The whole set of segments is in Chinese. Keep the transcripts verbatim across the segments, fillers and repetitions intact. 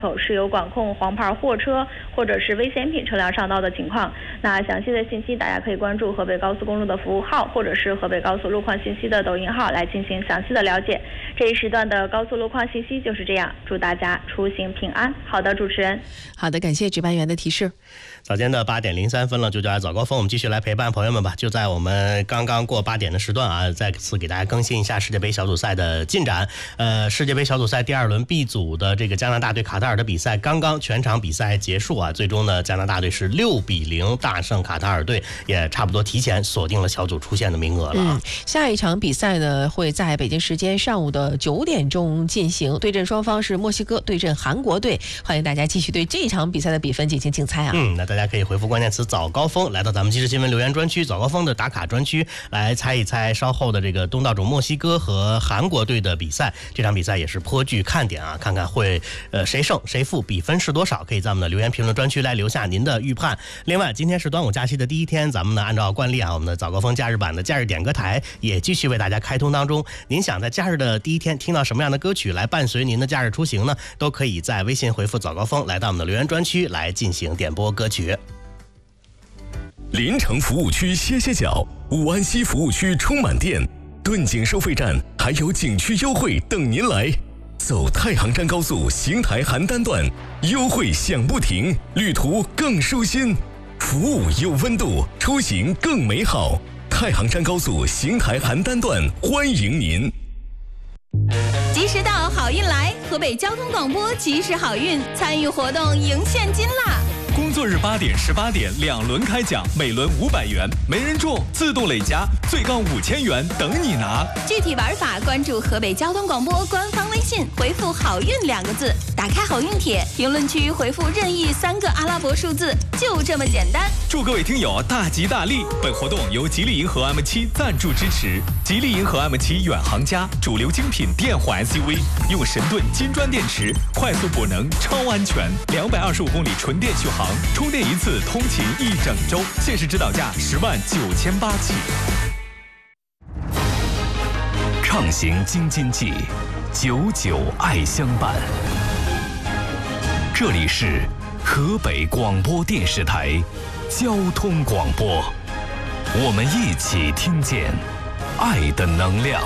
是有管控黄牌货车或者是危险品车辆上道的情况。那详细的信息大家可以关注河北高速公路的服务号，或者是河北高速路况信息的抖音号来进行详细的了解。这一时段的高速路况信息就是这样，祝大家出行平安。好的，主持人。 好的，感谢值班员的提示。 早间的八点零三分了，就叫早高峰，我们继续来陪伴朋友们吧。就在我们刚刚过八点的时段啊，再次给大家更新一下世界杯小组赛的进展。呃，世界杯小组赛第二轮 B 组的这个加拿大对卡塔尔的比赛，刚刚全场比赛结束啊，最终呢，加拿大队是六比零大胜卡塔尔队，也差不多提前锁定了小组出线的名额了。 嗯，下一场比赛呢会在北京时间上午的九点钟进行，对阵双方是墨西哥对阵韩国队，欢迎大家继续对这场比赛的比分进行竞猜啊。 嗯，那大家可以回复关键词早高峰，来到咱们即时新闻留言专区早高峰的打卡专区来猜一猜稍后的这个东道主墨西哥和韩国队的比赛。这场比赛也是颇具看点啊，看看会呃谁胜谁负，比分是多少，可以在我们的留言评论专区来留下您的预判。另外，今天是端午假期的第一天，咱们呢按照惯例啊，我们的早高峰假日版的假日点歌台也继续为大家开通当中。您想在假日的第一天听到什么样的歌曲来伴随您的假日出行呢？都可以在微信回复早高峰来到我们的留言专区来进行点播歌曲。 临城服务区歇歇脚，武安西服务区充满电，顿景收费站还有景区优惠等您来。走太行山高速邢台邯郸段，优惠享不停，旅途更舒心，服务有温度，出行更美好。太行山高速邢台邯郸段欢迎您。 及时到，好运来！河北交通广播及时好运，参与活动赢现金啦！ 工作日八点、十八点两轮开奖，每轮五百元，没人中自动累加，最高五千元等你拿。 具体玩法关注河北交通广播官方微信，回复“好运”两个字，打开好运帖，评论区回复任意三个阿拉伯数字，就这么简单。 祝各位听友大吉大利！本活动由吉利银河 M 七赞助支持。吉利银河 M 七远航家，主流精品电混 S U V， 用神盾金砖电池，快速补能，超安全，两百二十五公里纯电续航。充电一次通勤一整周，限时指导价十万九千八起。 畅行京津冀，久久爱相伴。这里是河北广播电视台交通广播，我们一起听见爱的能量。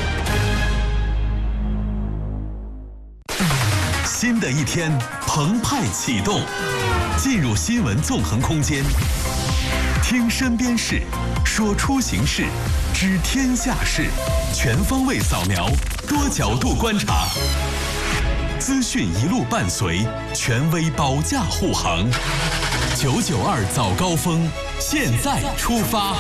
新的一天澎湃启动，进入新闻纵横空间，听身边事，说出行事，知天下事，全方位扫描，多角度观察，资讯一路伴随，权威保驾护航。九九二早高峰，现在出发。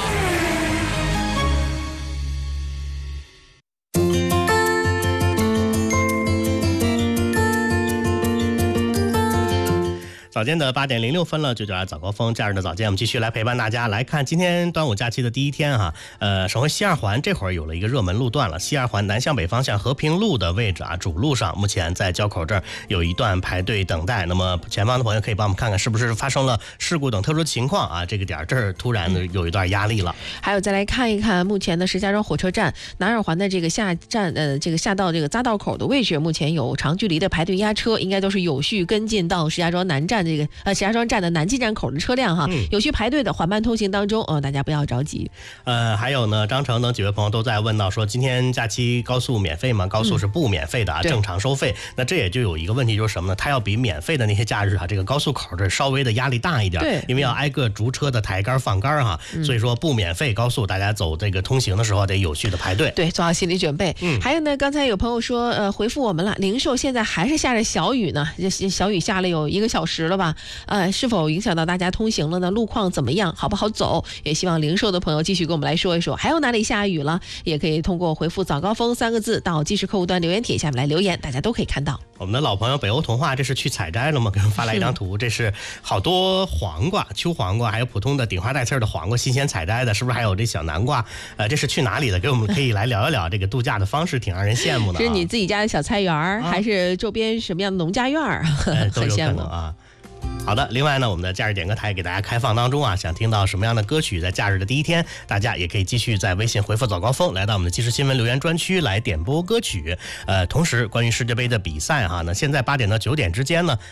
早间的八点零六分了，就叫早高峰假日的早间，我们继续来陪伴大家来看今天端午假期的第一天哈。呃，省会西二环这会儿有了一个热门路段了，西二环南向北方向和平路的位置啊，主路上目前在交口这儿有一段排队等待。那么前方的朋友可以帮我们看看是不是发生了事故等特殊情况啊？这个点这儿突然的有一段压力了。 还有再来看一看目前的石家庄火车站南二环的这个下站呃这个下到这个匝道口的位置，目前有长距离的排队压车，应该都是有序跟进到石家庄南站。这个呃石家庄站的南进站口的车辆哈，嗯、有序排队的缓慢通行当中，呃，大家不要着急。 呃，还有呢，张成等几位朋友都在问到说，今天假期高速免费吗？高速是不免费的啊，嗯、正常收费。那这也就有一个问题，就是什么呢？它要比免费的那些假日啊，这个高速口这稍微的压力大一点， 对， 因为要挨个逐车的抬杆放杆哈，嗯、所以说不免费高速，大家走这个通行的时候得有序的排队， 对，做好心理准备。嗯，还有呢，刚才有朋友说，呃，回复我们了，零售现在还是下着小雨呢，这小雨下了有一个小时了吧？呃，是否影响到大家通行了呢？路况怎么样？好不好走？也希望零售的朋友继续跟我们来说一说。还有哪里下雨了？也可以通过回复早高峰三个字到即时客户端留言帖下面来留言，大家都可以看到。 我们的老朋友北欧童话，这是去采摘了吗？给我们发来一张图，这是好多黄瓜、秋黄瓜，还有普通的顶花带刺的黄瓜，新鲜采摘的，是不是还有这小南瓜？呃，这是去哪里的？给我们可以来聊一聊这个度假的方式，挺让人羡慕的、啊。 是你自己家的小菜园、啊、还是周边什么样的农家院？很羡慕啊。 好的，另外呢，我们的假日点歌台给大家开放当中啊，想听到什么样的歌曲，在假日的第一天，大家也可以继续在微信回复早高峰，来到我们的即时新闻留言专区来点播歌曲。呃，同时关于世界杯的比赛哈，那现在八点到九点之间呢，